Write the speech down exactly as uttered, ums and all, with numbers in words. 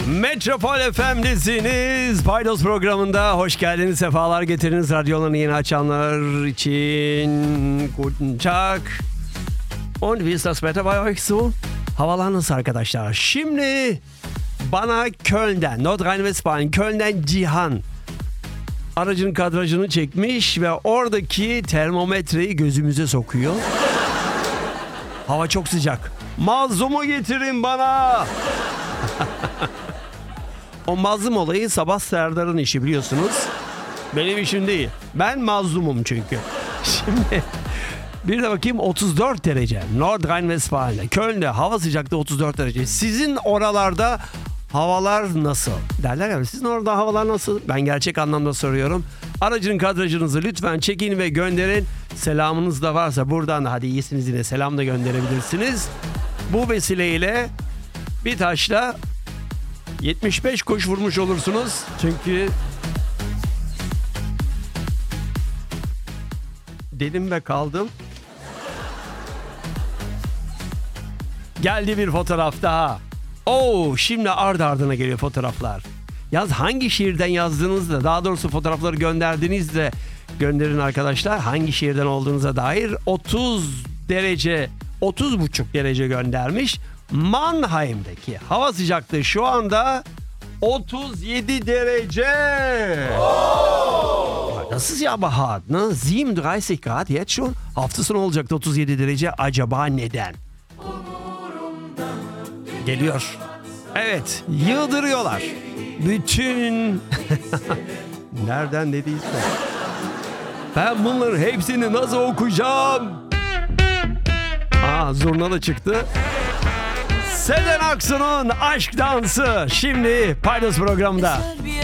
Metropol F M'desiniz. Paydos programında hoş geldiniz, sefalar getiriniz. Radyolarını yeni açanlar için guten Tag. Und wie ist das Wetter bei euch so? Havalar nasıl arkadaşlar? Şimdi bana Köln'den, Nordrhein-Westfalen, Köln'den Cihan aracın kadrajını çekmiş ve oradaki termometreyi gözümüze sokuyor. Hava çok sıcak. Mazlumu getirin bana. O mazlum olayı Sabah Serdar'ın işi, biliyorsunuz. Benim işim değil. Ben mazlumum çünkü. Şimdi bir de bakayım, otuz dört derece. Nordrhein-Westfalen'de, Köln'de hava sıcaklığı otuz dört derece. Sizin oralarda havalar nasıl? Derler ya, sizin orada havalar nasıl? Ben gerçek anlamda soruyorum. Aracın kadrajınızı lütfen çekin ve gönderin. Selamınız da varsa buradan da hadi iyisiniz yine selam da gönderebilirsiniz. Bu vesileyle bir taşla yetmiş beş kuş vurmuş olursunuz. Çünkü dedim ve kaldım. Geldi bir fotoğraf daha. Oo, şimdi ard ardına geliyor fotoğraflar. Yaz hangi şehirden yazdığınızda, daha doğrusu fotoğrafları gönderdiğinizde gönderin arkadaşlar. Hangi şehirden olduğunuza dair otuz derece, otuz buçuk derece göndermiş. Mannheim'deki hava sıcaklığı şu anda otuz yedi derece. Oh! Das ist ja aber hart, ne? yirmi dreißig Grad jetzt schon. Hafta sonu olacaktı otuz yedi derece. Acaba neden? Geliyor. Evet, yıldırıyorlar. Bütün nereden dediyse. Ben bunların hepsini nasıl okuyacağım? Aa, zurna da çıktı. Sezen Aksu'nun Aşk Dansı şimdi Paydos programında.